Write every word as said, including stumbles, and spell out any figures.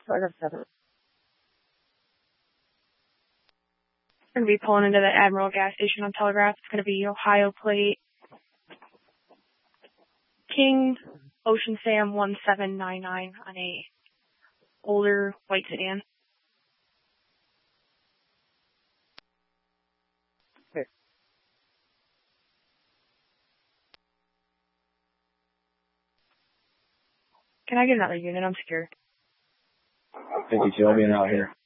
Paragraph seven. We're going to be pulling into the Admiral gas station on Telegraph. It's going to be Ohio plate King Ocean Sam one seven nine nine on a older white sedan. Okay. Can I get another unit? I'm scared. fifty-two, I'll be in out here.